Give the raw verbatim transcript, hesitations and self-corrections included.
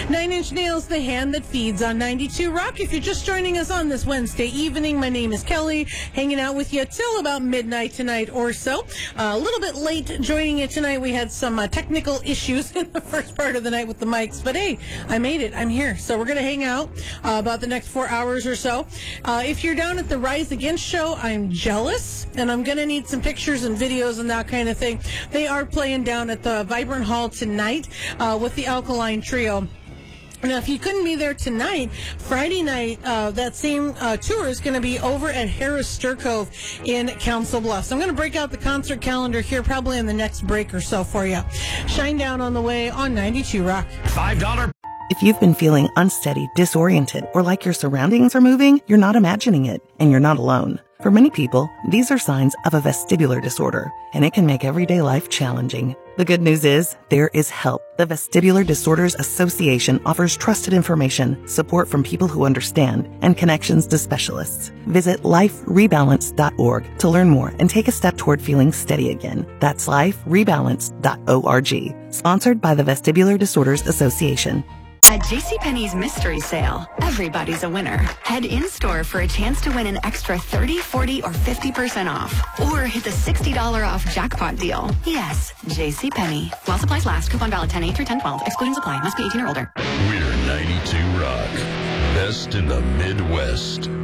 Nine Inch Nails, The Hand That Feeds on ninety-two Rock. If you're just joining us on this Wednesday evening, my name is Kelly, hanging out with you till about midnight tonight or so. Uh, a little bit late joining you tonight. We had some uh, technical issues in the first part of the night with the mics, but hey, I made it. I'm here. So we're going to hang out uh, about the next four hours or so. Uh, if you're down at the Rise Against show, I'm jealous, and I'm going to need some pictures and videos and that kind of thing. They are playing down at the Vibrant Hall tonight uh, with the Alkaline Trio. Now, if you couldn't be there tonight, Friday night, uh, that same uh, tour is going to be over at Harris Sturcove in Council Bluffs. I'm going to break out the concert calendar here probably in the next break or so for you. Shine Down on the way on ninety-two Rock. five dollars. If you've been feeling unsteady, disoriented, or like your surroundings are moving, you're not imagining it, and you're not alone. For many people, these are signs of a vestibular disorder, and it can make everyday life challenging. The good news is, there is help. The Vestibular Disorders Association offers trusted information, support from people who understand, and connections to specialists. Visit life rebalance dot org to learn more and take a step toward feeling steady again. That's life rebalance dot org. Sponsored by the Vestibular Disorders Association. At JCPenney's Mystery Sale, everybody's a winner. Head in-store for a chance to win an extra thirty, forty, or fifty percent off. Or hit the sixty dollars off jackpot deal. Yes, JCPenney. While supplies last, coupon valid ten eight through ten twelve, excluding supply. Must be eighteen or older. We're ninety-two Rock. Best in the Midwest.